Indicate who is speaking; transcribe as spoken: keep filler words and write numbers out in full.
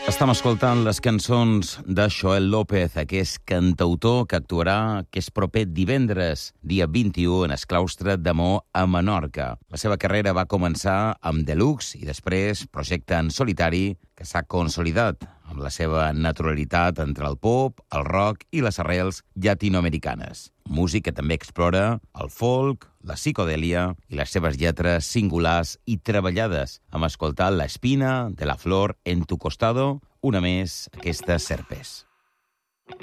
Speaker 1: Estem escoltant les cançons de Xoel López, aquest cantautor que actuarà aquest proper divendres, dia vint-i-u, en el claustre de Mo a Menorca. La seva carrera va començar amb Deluxe i després projecte en solitari que s'ha consolidat amb la seva naturalitat entre el pop, el rock i les arrels llatinoamericanes. Músic que també explora el folk, la psicodèlia i les seves lletres singulars i treballades. Hem escoltat La espina de la flor en tu costado, una més, aquestes serpes.